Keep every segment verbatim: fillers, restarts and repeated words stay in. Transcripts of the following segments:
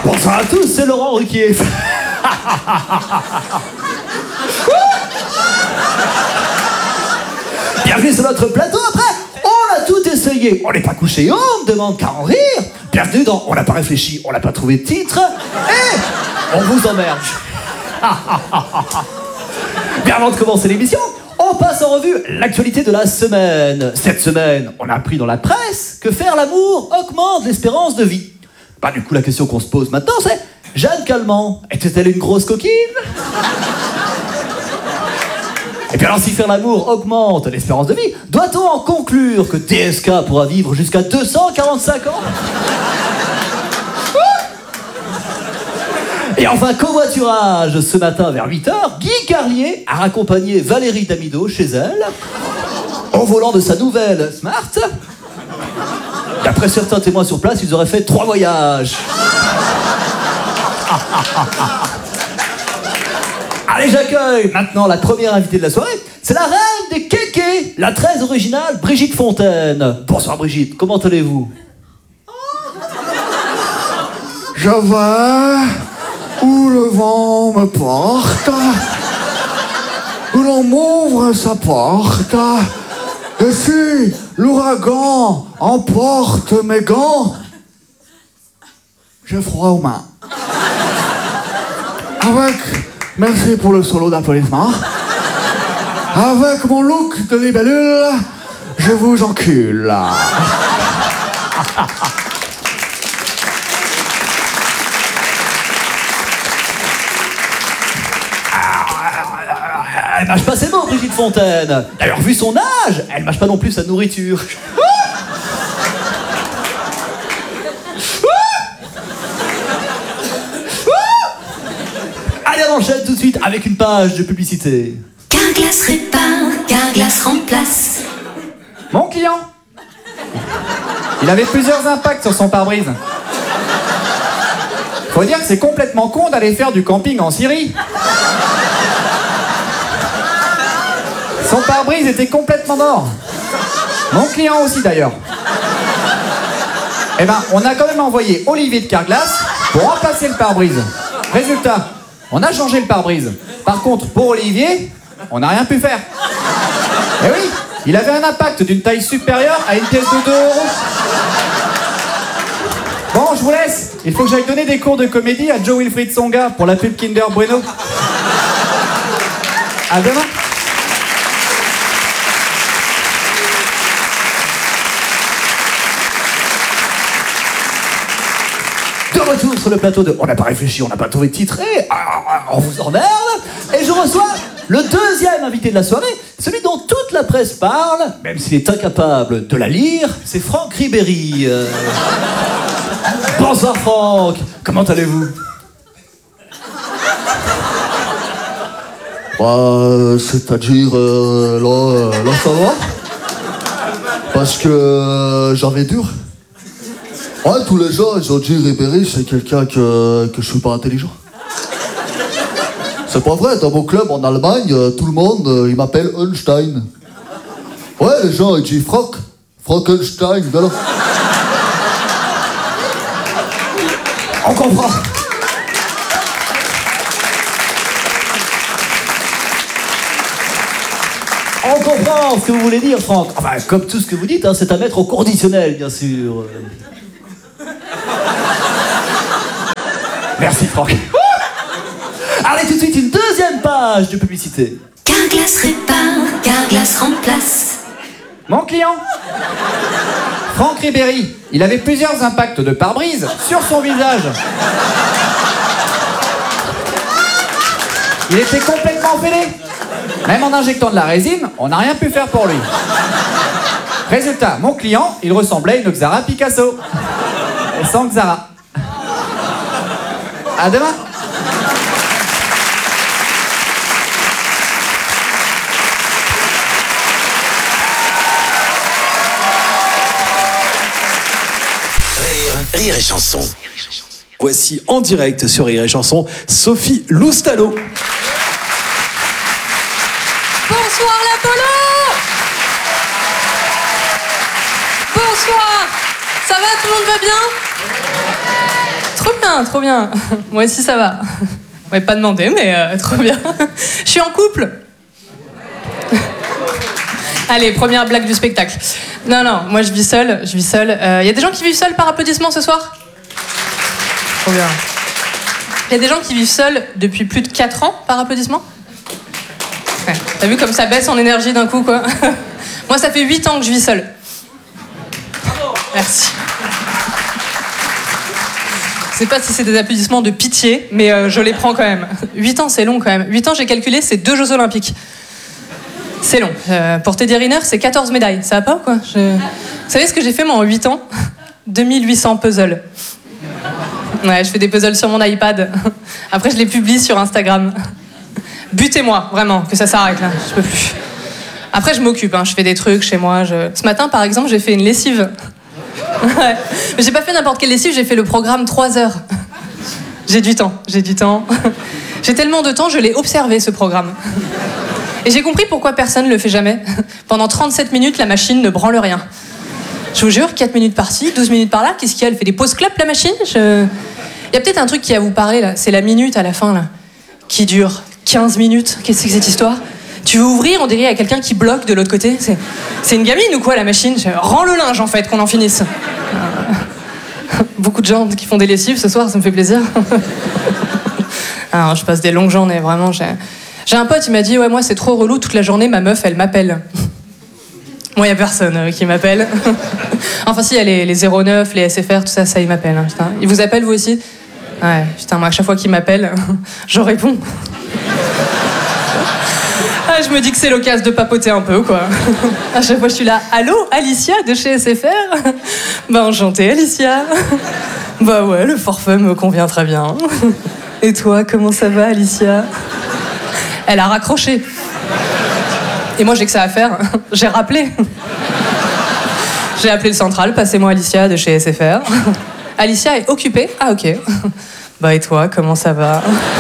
Bonsoir à tous, c'est Laurent Ruquier. Bienvenue sur notre plateau. Après, on a tout essayé. On n'est pas couché, on ne demande qu'à en rire. Bienvenue dans On n'a pas réfléchi, on n'a pas trouvé de titre. Et on vous emmerde. Bien avant de commencer l'émission, on passe en revue l'actualité de la semaine. Cette semaine, on a appris dans la presse que faire l'amour augmente l'espérance de vie. Bah du coup, la question qu'on se pose maintenant, c'est Jeanne Calment, était-elle une grosse coquine? Et puis alors, si faire l'amour augmente l'espérance de vie, doit-on en conclure que D S K pourra vivre jusqu'à deux cent quarante-cinq ans? Et enfin, covoiturage, ce matin vers huit heures, Guy Carlier a raccompagné Valérie Damido chez elle, au volant de sa nouvelle Smart. D'après certains témoins sur place, ils auraient fait trois voyages. Allez, j'accueille maintenant la première invitée de la soirée. C'est la reine des kékés, la très originale Brigitte Fontaine. Bonsoir Brigitte, comment allez-vous? Je vais où le vent me porte, où l'on m'ouvre sa porte, et si l'ouragan emporte mes gants, j'ai froid aux mains. Avec, merci pour le solo d'applaudissements, avec mon look de libellule, je vous encule. Elle mâche pas ses mots, Brigitte Fontaine. D'ailleurs, vu son âge, elle mâche pas non plus sa nourriture. Allez, on enchaîne tout de suite avec une page de publicité. Carglass répare, Carglass remplace. Mon client, il avait plusieurs impacts sur son pare-brise. Faut dire que c'est complètement con d'aller faire du camping en Syrie. Son pare-brise était complètement mort. Mon client aussi d'ailleurs. Eh ben, on a quand même envoyé Olivier de Carglass pour remplacer le pare-brise. Résultat, on a changé le pare-brise. Par contre, pour Olivier, on n'a rien pu faire. Eh oui, il avait un impact d'une taille supérieure à une pièce de deux euros. Bon, je vous laisse. Il faut que j'aille donner des cours de comédie à Joe Wilfried Tsonga pour la pub Kinder Bueno. À demain. Retour sur le plateau de On n'a pas réfléchi, on n'a pas trouvé de titre et ah, on vous emmerde. Et je reçois le deuxième invité de la soirée, celui dont toute la presse parle, même s'il est incapable de la lire, c'est Franck Ribéry. Euh... Bonsoir Franck, comment allez-vous? Bah, c'est-à-dire, euh, là, là, ça va. Parce que euh, j'avais dur. Ouais, tous les gens, ils ont dit Ribéry, c'est quelqu'un que, que je suis pas intelligent. C'est pas vrai, dans mon club en Allemagne, euh, tout le monde, euh, il m'appelle Einstein. Ouais, les gens, ils disent Franck, Frankenstein, voilà. On comprend. On comprend ce que vous voulez dire, Franck. Enfin, comme tout ce que vous dites, hein, c'est à mettre au conditionnel, bien sûr. Merci, Franck. Allez, tout de suite, une deuxième page de publicité. Carglass répare, Carglass remplace. Mon client, Franck Ribéry, il avait plusieurs impacts de pare-brise sur son visage. Il était complètement fêlé. Même en injectant de la résine, on n'a rien pu faire pour lui. Résultat, mon client, il ressemblait à une Xara Picasso. Et sans Xara. À demain. Rire et chanson. Voici en direct sur Rire et Chanson, Sophie Loustalo. Bonsoir l'Apollo. Bonsoir. Ça va, tout le monde va bien? Trop bien. bien, trop bien. Moi aussi, ça va. Ouais, pas demandé, mais euh, trop bien. Je suis en couple. Allez, première blague du spectacle. Non, non, moi je vis seule, je vis seule. Il euh, y a des gens qui vivent seuls par applaudissement ce soir ? Trop bien. Il y a des gens qui vivent seuls depuis plus de quatre ans par applaudissement ? Ouais. T'as vu comme ça baisse en énergie d'un coup, quoi. Moi, ça fait huit ans que je vis seule. Merci. Je sais pas si c'est des applaudissements de pitié, mais euh, je les prends quand même. huit ans, c'est long quand même. huit ans, j'ai calculé, c'est deux Jeux Olympiques. C'est long. Euh, pour Teddy Riner, c'est quatorze médailles. Ça va pas ou quoi ? je... Vous savez ce que j'ai fait moi en huit ans ? deux mille huit cents puzzles. Ouais, je fais des puzzles sur mon iPad. Après, je les publie sur Instagram. Butez-moi, vraiment, que ça s'arrête là. Je peux plus. Après, je m'occupe, hein. Je fais des trucs chez moi. Je... Ce matin, par exemple, j'ai fait une lessive. Ouais. Mais j'ai pas fait n'importe quelle lessive, j'ai fait le programme trois heures. J'ai du temps, j'ai du temps. J'ai tellement de temps, je l'ai observé, ce programme. Et j'ai compris pourquoi personne ne le fait jamais. Pendant trente-sept minutes, la machine ne branle rien. Je vous jure, quatre minutes par-ci, douze minutes par-là, qu'est-ce qu'il y a ? Elle fait des pauses clopes, la machine ? je... Il y a peut-être un truc qui va vous parler, là. C'est la minute à la fin, là, qui dure quinze minutes. Qu'est-ce que c'est que cette histoire ? Tu veux ouvrir, on dirait il y a quelqu'un qui bloque de l'autre côté. C'est, c'est une gamine ou quoi, la machine ? Je... Rends le linge, en fait, qu'on en finisse. Euh... Beaucoup de gens qui font des lessives ce soir, ça me fait plaisir. Alors, je passe des longues journées, vraiment. J'ai, j'ai un pote, il m'a dit « Ouais, moi, c'est trop relou, toute la journée, ma meuf, elle m'appelle. » Moi, il n'y a personne euh, qui m'appelle. Enfin, si, il y a les, les zéro neuf, les S F R, tout ça, ça, ils m'appellent. Hein, putain. Ils vous appellent, vous aussi ? Ouais, putain, moi, à chaque fois qu'ils m'appellent, je réponds. Ah, je me dis que c'est l'occasion de papoter un peu, quoi. À chaque fois, je suis là. Allô, Alicia de chez S F R ? Bah, enchantée, Alicia. Bah ouais, le forfait me convient très bien. Et toi, comment ça va, Alicia ? Elle a raccroché. Et moi, j'ai que ça à faire. J'ai rappelé. J'ai appelé le central. Passez-moi Alicia de chez S F R. Alicia est occupée ? Ah, ok. Bah, et toi, comment ça va ?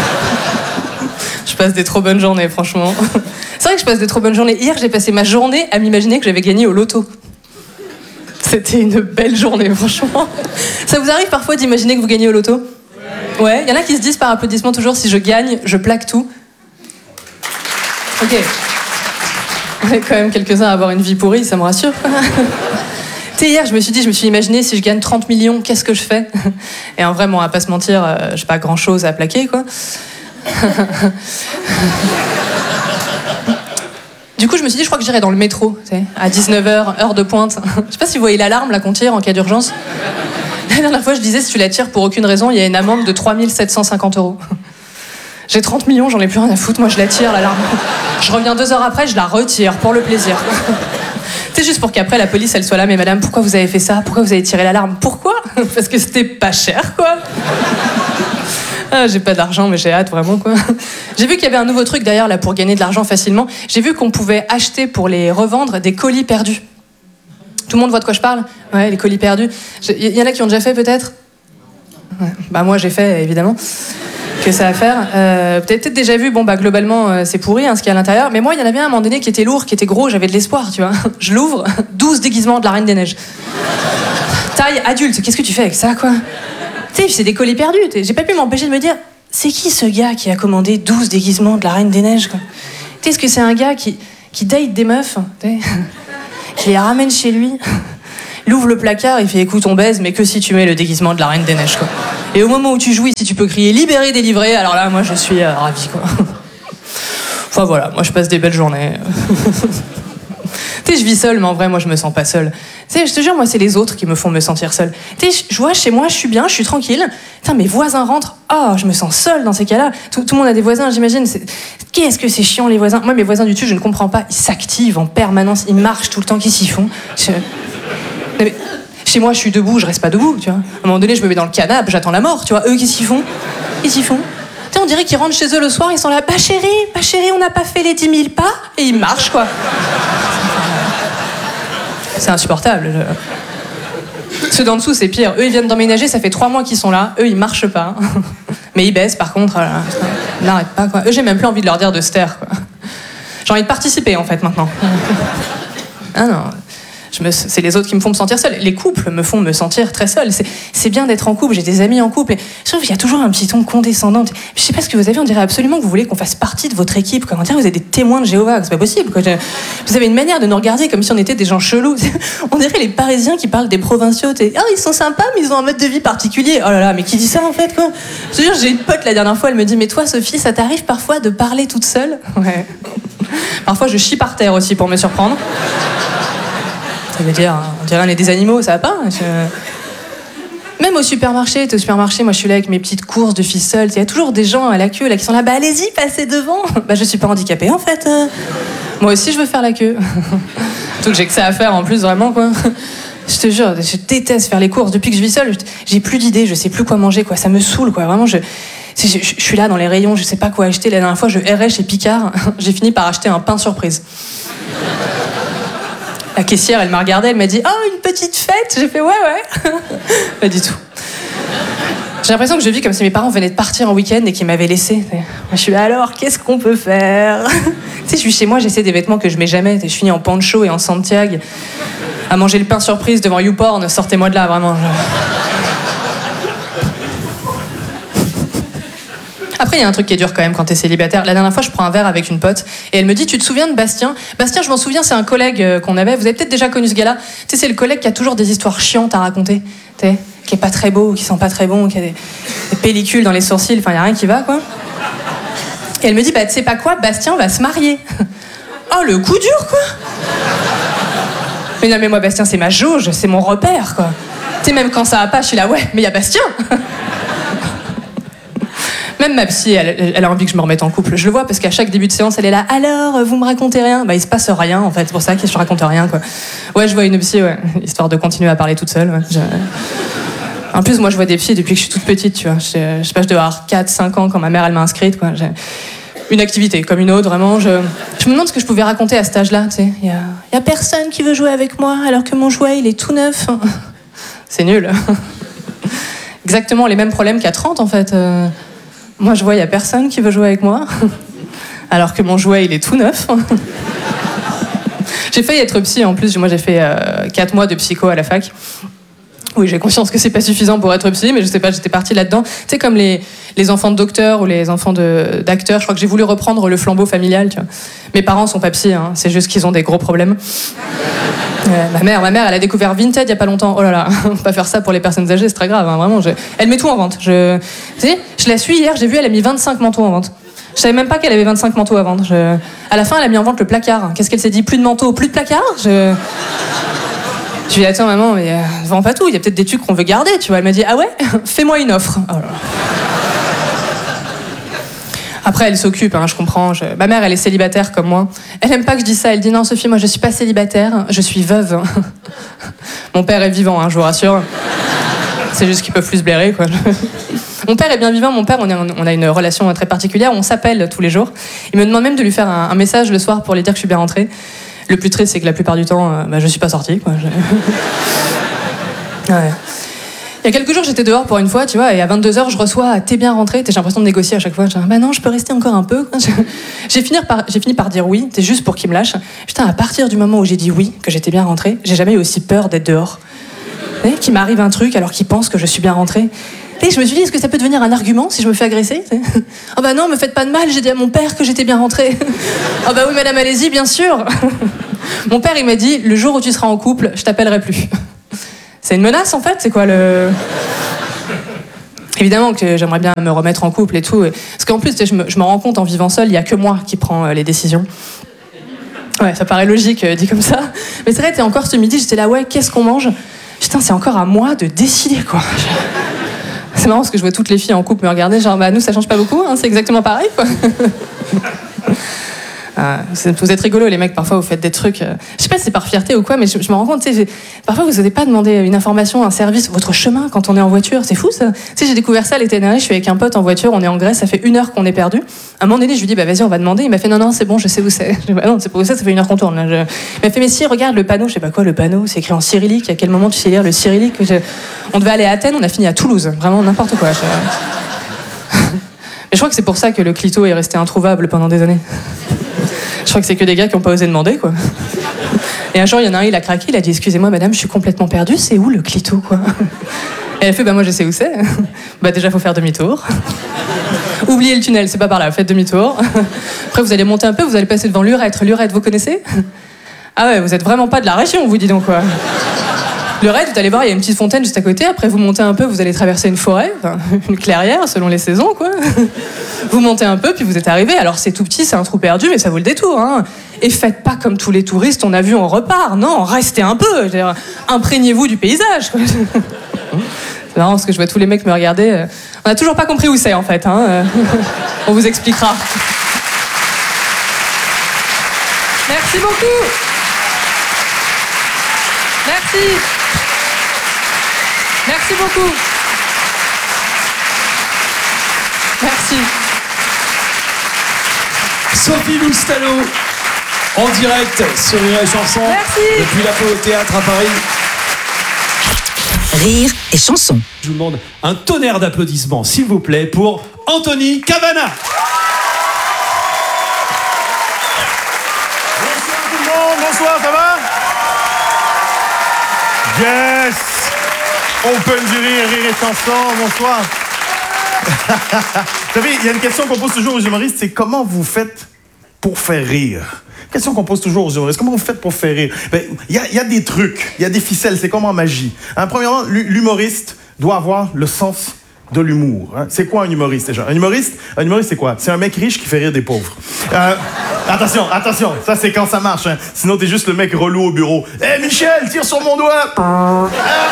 Je passe des trop bonnes journées, franchement. C'est vrai que je passe des trop bonnes journées. Hier, j'ai passé ma journée à m'imaginer que j'avais gagné au loto. C'était une belle journée, franchement. Ça vous arrive parfois d'imaginer que vous gagnez au loto ? Ouais. Il y en a qui se disent par applaudissement toujours, si je gagne, je plaque tout. Ok. On est quand même quelques-uns à avoir une vie pourrie, ça me rassure. Tu sais, hier, je me suis dit, je me suis imaginé, si je gagne trente millions, qu'est-ce que je fais ? Et en vrai, bon, on va pas se mentir, euh, j'ai pas grand-chose à plaquer, quoi. Du coup, je me suis dit, je crois que j'irai dans le métro, tu sais, à dix-neuf heures, heure de pointe. Je sais pas si vous voyez l'alarme, là, qu'on tire en cas d'urgence. La dernière fois, je disais, si tu la tires pour aucune raison, il y a une amende de trois mille sept cent cinquante euros. J'ai trente millions, j'en ai plus rien à foutre, moi je la tire, l'alarme. Je reviens deux heures après, je la retire, pour le plaisir. C'est juste pour qu'après la police, elle soit là, mais madame, pourquoi vous avez fait ça ? Pourquoi vous avez tiré l'alarme ? Pourquoi ? Parce que c'était pas cher, quoi. Ah, j'ai pas d'argent, mais j'ai hâte, vraiment, quoi. J'ai vu qu'il y avait un nouveau truc, d'ailleurs, là, pour gagner de l'argent facilement. J'ai vu qu'on pouvait acheter, pour les revendre, des colis perdus. Tout le monde voit de quoi je parle ? Ouais, les colis perdus. Il y en a qui ont déjà fait, peut-être ? Ouais. Bah, moi, j'ai fait, évidemment. Que ça à faire. Euh, peut-être, peut-être déjà vu, bon bah globalement euh, c'est pourri hein, ce qu'il y a à l'intérieur, mais moi il y en avait un à un moment donné qui était lourd, qui était gros, j'avais de l'espoir, tu vois. Je l'ouvre, douze déguisements de la Reine des Neiges. Taille adulte, qu'est-ce que tu fais avec ça, quoi ? Tu sais, c'est des colis perdus, j'ai pas pu m'empêcher de me dire, c'est qui ce gars qui a commandé douze déguisements de la Reine des Neiges, quoi ? Tu sais, est-ce que c'est un gars qui, qui date des meufs, qui les ramène chez lui ? Il ouvre le placard, il fait écoute on baise, mais que si tu mets le déguisement de la Reine des Neiges, quoi. Et au moment où tu jouis, si tu peux crier libéré, délivré, alors là, moi je suis euh, ravie, quoi. Enfin voilà, moi je passe des belles journées. Tu sais, je vis seule, mais en vrai, moi je me sens pas seule. Tu sais, je te jure, moi c'est les autres qui me font me sentir seule. Tu sais, je vois chez moi, je suis bien, je suis tranquille. Putain, mes voisins rentrent, oh, je me sens seule dans ces cas-là. Tout, tout le monde a des voisins, j'imagine. C'est... Qu'est-ce que c'est chiant les voisins. Moi, mes voisins du dessus, je ne comprends pas. Ils s'activent en permanence, ils marchent tout le temps, qu'est-ce qu'ils font ? je... Mais, chez moi, je suis debout, je reste pas debout, tu vois. À un moment donné, je me mets dans le canapé, j'attends la mort, tu vois. Eux, qu'est-ce qu'ils font ? Qu'est-ce qu'ils font ? Tu sais, on dirait qu'ils rentrent chez eux le soir, ils sont là, bah chérie, bah chérie, on n'a pas fait les dix mille pas, et ils marchent, quoi. C'est insupportable. Ceux d'en dessous, c'est pire. Eux, ils viennent d'emménager, ça fait trois mois qu'ils sont là. Eux, ils marchent pas. Mais ils baissent, par contre. Euh, ils n'arrêtent pas, quoi. Eux, j'ai même plus envie de leur dire de se taire, quoi. J'ai envie de participer, en fait, maintenant. Ah non. je me, c'est les autres qui me font me sentir seule. Les couples me font me sentir très seule. C'est, c'est bien d'être en couple, j'ai des amis en couple. Et je trouve qu'il y a toujours un petit ton condescendant. Je sais pas ce que vous avez, on dirait absolument que vous voulez qu'on fasse partie de votre équipe. Comment dire, vous êtes des témoins de Jéhovah, c'est pas possible. Quoi. Vous avez une manière de nous regarder comme si on était des gens chelous. On dirait les Parisiens qui parlent des provinciaux. T'es, oh, ils sont sympas, mais ils ont un mode de vie particulier. Oh là là, mais qui dit ça en fait quoi? Je veux dire, j'ai une pote la dernière fois, elle me dit, mais toi Sophie, ça t'arrive parfois de parler toute seule? Ouais. Parfois je chie par terre aussi pour me surprendre. Ça veut dire, on dirait on est des animaux, ça va pas? Je... Même au supermarché, t'es au supermarché, moi je suis là avec mes petites courses de filles seules. Il y a toujours des gens à la queue là qui sont là, bah allez-y, passez devant. Bah je suis pas handicapée en fait. Moi aussi je veux faire la queue. Surtout que j'ai que ça à faire en plus vraiment quoi. Je te jure, je déteste faire les courses. Depuis que je vis seule, j'ai plus d'idées, je sais plus quoi manger quoi. Ça me saoule quoi. Vraiment je. Je, je, je suis là dans les rayons, je sais pas quoi acheter. La dernière fois, je errais chez Picard. J'ai fini par acheter un pain surprise. La caissière, elle m'a regardée, elle m'a dit « Oh, une petite fête ?» J'ai fait « Ouais, ouais. » Pas du tout. J'ai l'impression que je vis comme si mes parents venaient de partir en week-end et qu'ils m'avaient laissé. Je suis là, alors, qu'est-ce qu'on peut faire? Tu sais, je suis chez moi, j'essaie des vêtements que je mets jamais. Je finis en pancho et en Santiago. À manger le pain surprise devant YouPorn, sortez-moi de là, vraiment. Après, il y a un truc qui est dur quand même quand t'es célibataire. La dernière fois, je prends un verre avec une pote et elle me dit, tu te souviens de Bastien? Bastien, je m'en souviens, c'est un collègue euh, qu'on avait. Vous avez peut-être déjà connu ce gars-là. Tu sais, c'est le collègue qui a toujours des histoires chiantes à raconter. Tu sais, qui est pas très beau, qui sent pas très bon, qui a des, des pellicules dans les sourcils. Enfin, il y a rien qui va, quoi. Et elle me dit, bah, tu sais pas quoi, Bastien va se marier. Oh, le coup dur, quoi. Mais non, mais moi, Bastien, c'est ma jauge, c'est mon repère, quoi. Tu sais, même quand ça va pas, je suis là, ouais, mais il y a Bastien. Même ma psy, elle, elle a envie que je me remette en couple. Je le vois parce qu'à chaque début de séance, elle est là. Alors, vous me racontez rien? Bah, il se passe rien, en fait. C'est pour ça que je raconte rien, quoi. Ouais, je vois une psy, ouais. Histoire de continuer à parler toute seule, ouais. Je... En plus, moi, je vois des psys depuis que je suis toute petite, tu vois. Je, je sais pas, je devais avoir quatre cinq ans quand ma mère, elle m'a inscrite, quoi. J'ai... Une activité comme une autre, vraiment. Je... je me demande ce que je pouvais raconter à cet âge-là, tu sais. Il y a... y a personne qui veut jouer avec moi alors que mon jouet, il est tout neuf. C'est nul. Exactement les mêmes problèmes qu'à trente, en fait. Euh... Moi, je vois, il n'y a personne qui veut jouer avec moi, alors que mon jouet, il est tout neuf. J'ai failli être psy, en plus. Moi, j'ai fait euh, quatre mois de psycho à la fac. Oui, j'ai conscience que c'est pas suffisant pour être psy, mais je sais pas, j'étais partie là-dedans. Tu sais, comme les, les enfants de docteurs ou les enfants de, d'acteurs, je crois que j'ai voulu reprendre le flambeau familial, tu vois. Mes parents sont pas psy, hein, c'est juste qu'ils ont des gros problèmes. Euh, ma mère, ma mère, elle a découvert Vinted il y a pas longtemps. Oh là là, on peut pas faire ça pour les personnes âgées, c'est très grave, hein, vraiment. Je... Elle met tout en vente. Je... Tu sais, je la suis hier, j'ai vu, elle a mis vingt-cinq manteaux en vente. Je savais même pas qu'elle avait vingt-cinq manteaux à vendre. Je... À la fin, elle a mis en vente le placard. Qu'est-ce qu'elle s'est dit? Plus de manteaux, plus de placard? Je... Je lui ai dit, attends maman, mais euh, vends pas tout, il y a peut-être des trucs qu'on veut garder, tu vois. Elle m'a dit, ah ouais? Fais-moi une offre. Oh là là. Après, elle s'occupe, hein, je comprends. Je... Ma mère, elle est célibataire comme moi. Elle aime pas que je dise ça. Elle dit, non, Sophie, moi, je suis pas célibataire, je suis veuve. Mon père est vivant, hein, je vous rassure. C'est juste qu'ils peuvent plus se blairer, quoi. Mon père est bien vivant. Mon père, on, est, on a une relation très particulière. On s'appelle tous les jours. Il me demande même de lui faire un, un message le soir pour lui dire que je suis bien rentrée. Le plus triste, c'est que la plupart du temps, euh, bah, je suis pas sortie, quoi. Je... Ouais. Il y a quelques jours, j'étais dehors pour une fois, tu vois, et à vingt-deux heures, je reçois « T'es bien rentrée ?» J'ai l'impression de négocier à chaque fois. Je dis « Bah non, je peux rester encore un peu. » J'ai fini par, j'ai fini par dire oui, c'est juste pour qu'il me lâche. Putain, à partir du moment où j'ai dit oui, que j'étais bien rentrée, j'ai jamais eu aussi peur d'être dehors. Vous voyez, qu'il m'arrive un truc alors qu'il pense que je suis bien rentrée. Et je me suis dit, est-ce que ça peut devenir un argument si je me fais agresser? Oh bah non, me faites pas de mal, j'ai dit à mon père que j'étais bien rentrée. Oh bah oui, madame, allez-y, bien sûr. Mon père, il m'a dit, le jour où tu seras en couple, je t'appellerai plus. C'est une menace, en fait, c'est quoi le... Évidemment que j'aimerais bien me remettre en couple et tout. Parce qu'en plus, je me, je me rends compte, en vivant seul, il n'y a que moi qui prends les décisions. Ouais, ça paraît logique, dit comme ça. Mais c'est vrai, t'es encore ce midi, j'étais là, ouais, qu'est-ce qu'on mange? Putain, c'est encore à moi de décider, quoi. C'est marrant parce que je vois toutes les filles en couple me regarder, genre, bah nous, ça change pas beaucoup, hein, c'est exactement pareil, quoi. Euh, vous êtes rigolos les mecs, parfois vous faites des trucs, euh, je sais pas si c'est par fierté ou quoi, mais je, je me rends compte, parfois vous n'osez pas demander une information, un service, votre chemin quand on est en voiture, c'est fou ça. T'sais, j'ai découvert ça l'été dernier, je suis avec un pote en voiture, on est en Grèce, ça fait une heure qu'on est perdu. À un moment donné, je lui dis bah vas-y on va demander, il m'a fait non non c'est bon, je sais où c'est. Je dis, bah non c'est pas où c'est, ça fait une heure qu'on tourne. Là. Je... Il m'a fait mais si regarde le panneau, je sais pas quoi le panneau, c'est écrit en cyrillique, à quel moment tu sais lire le cyrillique? je... On devait aller à Athènes, on a fini à Toulouse, vraiment n'importe quoi. Je... Mais je crois que c'est pour ça que le clito est resté introuvable pendant des années. Je crois que c'est que des gars qui n'ont pas osé demander, quoi. Et un jour, il y en a un, il a craqué, il a dit « Excusez-moi, madame, je suis complètement perdu, c'est où le clito, quoi ?» Et elle fait « Bah moi, je sais où c'est. » Bah déjà, faut faire demi-tour. Oubliez le tunnel, c'est pas par là, faites demi-tour. Après, vous allez monter un peu, vous allez passer devant l'Urètre. L'Urètre, vous connaissez? Ah ouais, vous êtes vraiment pas de la région, vous, dis donc, quoi. L'Urètre, vous allez voir, il y a une petite fontaine juste à côté. Après, vous montez un peu, vous allez traverser une forêt, enfin, une clairière, selon les saisons, quoi. Vous montez un peu, puis vous êtes arrivé. Alors, c'est tout petit, c'est un trou perdu, mais ça vaut le détour, hein. Et faites pas comme tous les touristes, on a vu, on repart. Non, restez un peu. Je veux dire, imprégnez-vous du paysage, quoi. C'est marrant parce que je vois tous les mecs me regarder. On n'a toujours pas compris où c'est en fait. Hein. On vous expliquera. Merci beaucoup. Merci. Merci beaucoup. Merci. Sophie Loustalot, en direct sur Rire et Chanson. Merci. Depuis l'Apollo Théâtre à Paris. Rire et Chanson. Je vous demande un tonnerre d'applaudissements, s'il vous plaît, pour Anthony Cavana. Bonsoir tout le monde, bonsoir, ça va? Yes! Open du rire, rire et chanson, bonsoir. Vous savez, il y a une question qu'on pose toujours aux humoristes, c'est comment vous faites pour faire rire? Question qu'on pose toujours aux humoristes. Comment vous faites pour faire rire? Il ben, y, y a des trucs, il y a des ficelles, c'est comme en magie. Hein, premièrement, l'humoriste doit avoir le sens de l'humour. Hein. C'est quoi un humoriste déjà? Un humoriste, un humoriste c'est quoi? C'est un mec riche qui fait rire des pauvres. Euh, attention, attention, ça c'est quand ça marche. Hein. Sinon t'es juste le mec relou au bureau. Hé hey, Michel, tire sur mon doigt! Ah.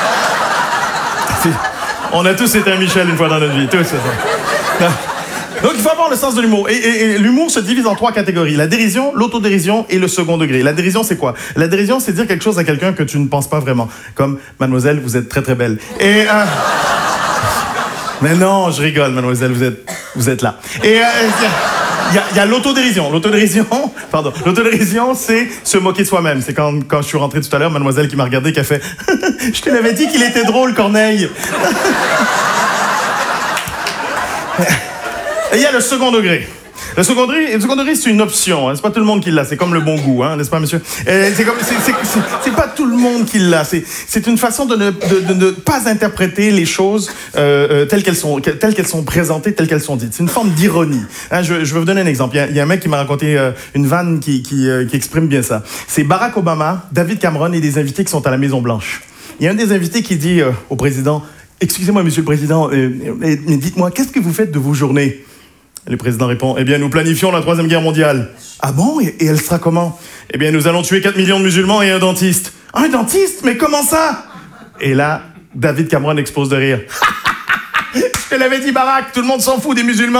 On a tous été un Michel une fois dans notre vie, tous. Ça. Donc, il faut avoir le sens de l'humour. Et, et, et l'humour se divise en trois catégories. La dérision, l'autodérision et le second degré. La dérision, c'est quoi? La dérision, c'est dire quelque chose à quelqu'un que tu ne penses pas vraiment. Comme, mademoiselle, vous êtes très très belle. Et... Euh... Mais non, je rigole, mademoiselle, vous êtes, vous êtes là. Et... Euh, Il y a, y a l'autodérision. L'autodérision, pardon. L'autodérision, c'est se moquer de soi-même. C'est quand, quand je suis rentré tout à l'heure, mademoiselle qui m'a regardé, qui a fait « Je te l'avais dit qu'il était drôle, Corneille !» Et il y a le second degré. Le second degré, le second degré c'est une option. Hein. C'est pas tout le monde qui l'a. C'est comme le bon goût, hein, n'est-ce pas, monsieur? C'est, comme, c'est, c'est, c'est, c'est pas tout le monde qui l'a. C'est, c'est une façon de ne, de, de ne pas interpréter les choses euh, telles qu'elles sont, telles qu'elles sont présentées, telles qu'elles sont dites. C'est une forme d'ironie. Hein, je, je vais vous donner un exemple. Il y a, il y a un mec qui m'a raconté euh, une vanne qui, qui, euh, qui exprime bien ça. C'est Barack Obama, David Cameron et des invités qui sont à la Maison Blanche. Il y a un des invités qui dit euh, au président « Excusez-moi, monsieur le président, euh, euh, dites-moi, qu'est-ce que vous faites de vos journées ?» Le président répond « Eh bien, nous planifions la Troisième Guerre mondiale. »« Ah bon? Et, et elle sera comment? »« Eh bien, nous allons tuer quatre millions de musulmans et un dentiste. »« Un dentiste? Mais comment ça? » Et là, David Cameron explose de rire. « Je te l'avais dit, Barack, tout le monde s'en fout des musulmans. »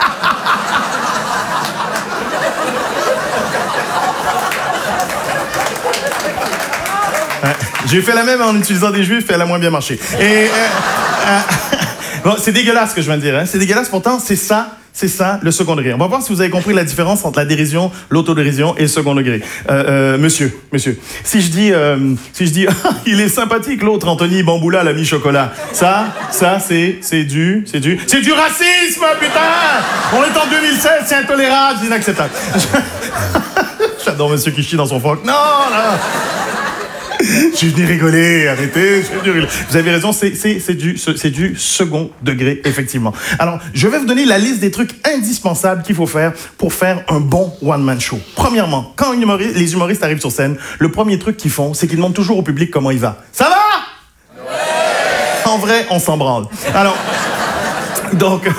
Ouais, j'ai fait la même en utilisant des juifs et elle a moins bien marché. Et... Euh, euh, bon, c'est dégueulasse ce que je viens de dire. Hein. C'est dégueulasse, pourtant, c'est ça... C'est ça, le second degré. On va voir si vous avez compris la différence entre la dérision, l'autodérision et le second degré. Euh, euh, monsieur, monsieur, si je dis, euh, si je dis, il est sympathique l'autre, Anthony Bamboula, l'ami chocolat. Ça, ça, c'est, c'est du, c'est du, c'est du racisme, putain! On est en deux mille seize, c'est intolérable, c'est inacceptable. J'adore monsieur qui chie dans son phoque. Non, non! Je suis venu rigoler, arrêtez, je suis venu rigoler. Vous avez raison, c'est, c'est, c'est, du, c'est du second degré, effectivement. Alors, je vais vous donner la liste des trucs indispensables qu'il faut faire pour faire un bon one-man show. Premièrement, quand humoriste, les humoristes arrivent sur scène, le premier truc qu'ils font, c'est qu'ils demandent toujours au public comment il va. Ça va? Ouais! En vrai, on s'en branle. Alors, donc...